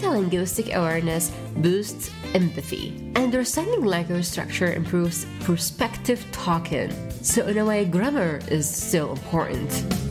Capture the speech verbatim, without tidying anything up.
metalinguistic awareness boosts empathy. Understanding language structure improves perspective talking. So in a way, grammar is still important.